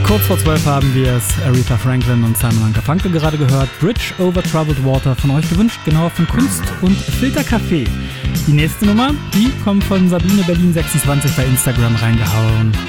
Kurz vor 12 haben wir es, Aretha Franklin und Simon & Garfunkel gerade gehört. Bridge over Troubled Water von euch gewünscht, genauer von Kunst und Filtercafé. Die nächste Nummer, die kommt von Sabine Berlin 26 bei Instagram reingehauen.